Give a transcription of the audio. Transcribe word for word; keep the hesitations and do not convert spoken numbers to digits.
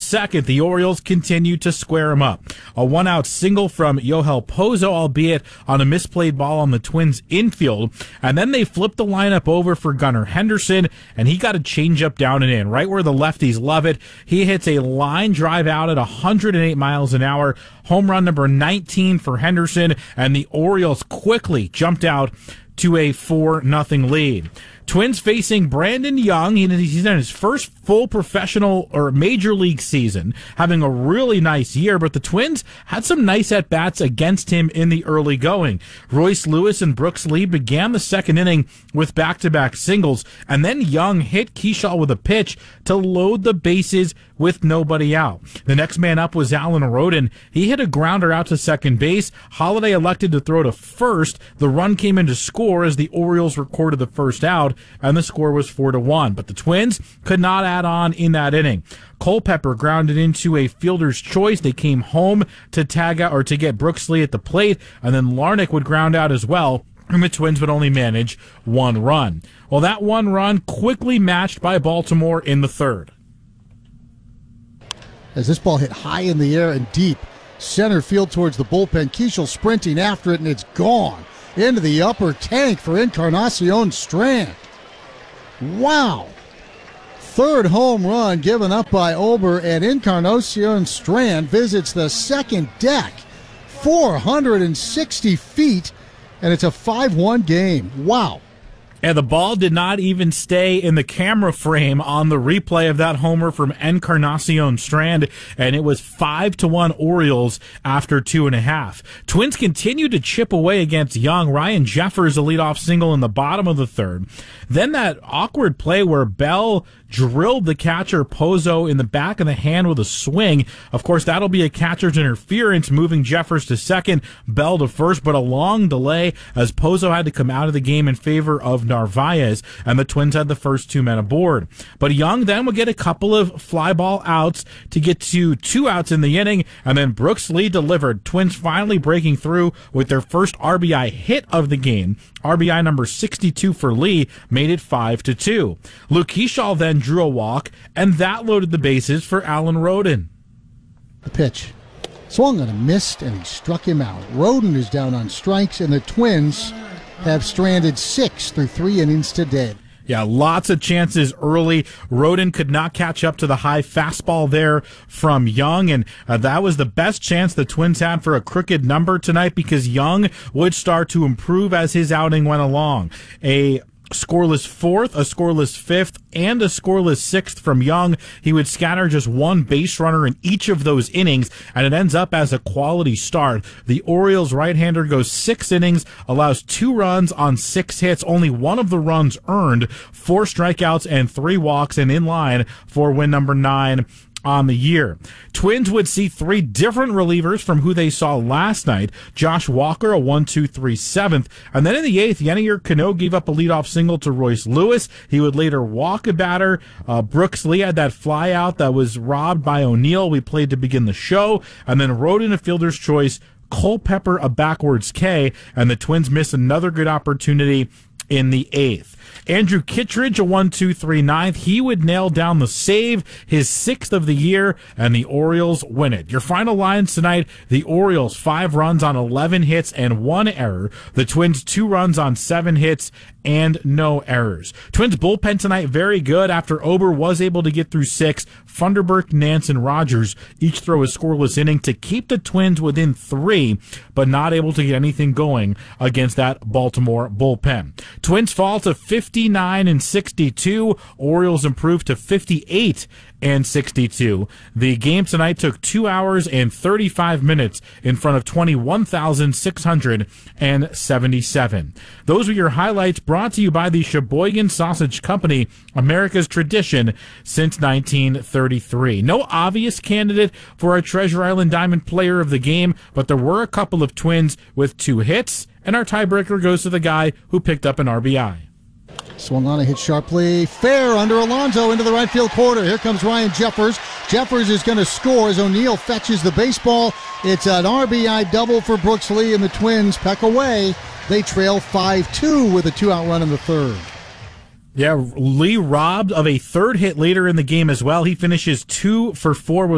second, the Orioles continued to square him up. A one-out single from Yohel Pozo, albeit on a misplayed ball on the Twins' infield. And then they flipped the lineup over for Gunnar Henderson, and he got a changeup down and in, right where the lefties love it. He hits a line drive out at one hundred eight miles an hour. Home run number nineteen for Henderson, and the Orioles quickly jumped out to a four nothing lead. Twins facing Brandon Young. He's in his first full professional or major league season, having a really nice year, but the Twins had some nice at-bats against him in the early going. Royce Lewis and Brooks Lee began the second inning with back-to-back singles, and then Young hit Kershaw with a pitch to load the bases with nobody out. The next man up was Alan Roden. He hit a grounder out to second base. Holiday elected to throw to first. The run came in to score as the Orioles recorded the first out, and the score was four to one. But the Twins could not add on in that inning. Culpepper grounded into a fielder's choice. They came home to tag out or to get Brooks Lee at the plate, and then Larnach would ground out as well, and the Twins would only manage one run. Well, that one run quickly matched by Baltimore in the third. As this ball hit high in the air and deep center field towards the bullpen, Keishel sprinting after it, and it's gone into the upper tank for Encarnacion Strand. Wow. Third home run given up by Ober, and Encarnacion Strand visits the second deck. four hundred sixty feet, and it's a five one game. Wow. And the ball did not even stay in the camera frame on the replay of that homer from Encarnacion Strand, and it was five to one Orioles after two and a half. Twins continued to chip away against Young. Ryan Jeffers a leadoff single in the bottom of the third. Then that awkward play where Bell drilled the catcher Pozo in the back of the hand with a swing. Of course, that'll be a catcher's interference, moving Jeffers to second, Bell to first, but a long delay as Pozo had to come out of the game in favor of Narvaez, and the Twins had the first two men aboard. But Young then would get a couple of fly ball outs to get to two outs in the inning, and then Brooks Lee delivered. Twins finally breaking through with their first R B I hit of the game. R B I number sixty-two for Lee made it five to two. Luke Kershaw then drew a walk, and that loaded the bases for Alan Roden. The pitch. Swung on a missed, and he struck him out. Roden is down on strikes, and the Twins have stranded six through three innings today. Yeah, lots of chances early. Roden could not catch up to the high fastball there from Young, and uh, that was the best chance the Twins had for a crooked number tonight because Young would start to improve as his outing went along. A scoreless fourth, a scoreless fifth, and a scoreless sixth from Young. He would scatter just one base runner in each of those innings, and it ends up as a quality start. The Orioles right-hander goes six innings, allows two runs on six hits, only one of the runs earned, four strikeouts and three walks, and in line for win number nine on the year. Twins would see three different relievers from who they saw last night. Josh Walker, a one two three seventh. And then in the eighth, Yennier Cano gave up a leadoff single to Royce Lewis. He would later walk a batter. Uh, Brooks Lee had that fly out that was robbed by O'Neill. We played to begin the show. And then Roden a fielder's choice. Culpepper a backwards K. And the Twins miss another good opportunity in the eighth. Andrew Kittredge, a one two three ninth. He would nail down the save, his sixth of the year, and the Orioles win it. Your final lines tonight, the Orioles, five runs on eleven hits and one error. The Twins, two runs on seven hits and no errors. Twins bullpen tonight, very good. After Ober was able to get through six, Funderburk, Nance, and Rogers each throw a scoreless inning to keep the Twins within three, but not able to get anything going against that Baltimore bullpen. Twins fall to fifty-nine and sixty-two. Orioles improve to fifty-eight and sixty-two. The game tonight took two hours and thirty-five minutes in front of twenty-one thousand six hundred seventy-seven. Those were your highlights, brought to you by the Sheboygan Sausage Company, America's tradition since nineteen thirty-three. No obvious candidate for a Treasure Island Diamond Player of the Game, but there were a couple of Twins with two hits, and our tiebreaker goes to the guy who picked up an R B I. Swung on a hit sharply, fair under Alonso into the right field corner. Here comes Ryan Jeffers. Jeffers is going to score as O'Neill fetches the baseball. It's an R B I double for Brooks Lee, and the Twins peck away. They trail five two with a two-out run in the third. Yeah, Lee robbed of a third hit later in the game as well. He finishes two for four with